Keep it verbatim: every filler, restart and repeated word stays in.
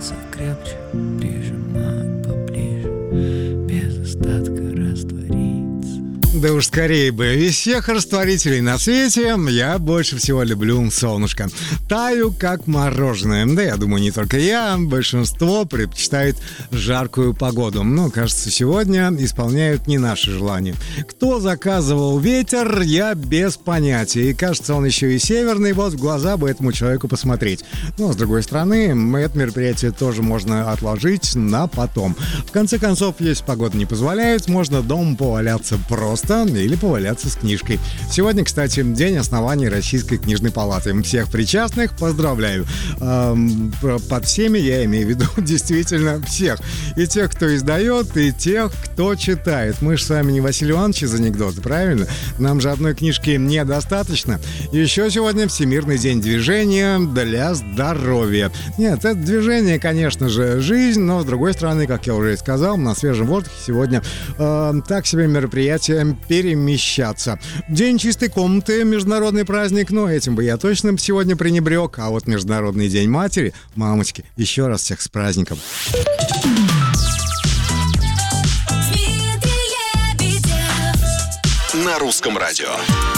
прижаться крепче, прижимать поближе, без остатка раствориться. Да уж скорее бы. Из всех растворителей на свете я больше всего люблю солнышко. Таю как мороженое. Да, я думаю, не только я. Большинство предпочитает жаркую погоду. Но, кажется, сегодня исполняют не наши желания. Кто заказывал ветер, я без понятия. И кажется, он еще и северный. Вот в глаза бы этому человеку посмотреть. Но, с другой стороны, это мероприятие тоже можно отложить на потом. В конце концов, если погода не позволяет, можно дома поваляться просто или поваляться с книжкой. Сегодня, кстати, день основания Российской книжной палаты. Всех причастных поздравляю. Эм, под всеми я имею в виду действительно всех. И тех, кто издает, и тех, кто читает. Мы же с вами не Василий Иванович из анекдота, правильно? Нам же одной книжки недостаточно. Еще сегодня Всемирный день движения для здоровья. Нет, это движение, конечно же, жизнь, но, с другой стороны, как я уже и сказал, на свежем воздухе сегодня э, так себе мероприятие перемещаться. День чистой комнаты, международный праздник, но этим бы я точно сегодня пренебрег. А вот Международный день матери, мамочки, еще раз всех с праздником. На русском радио.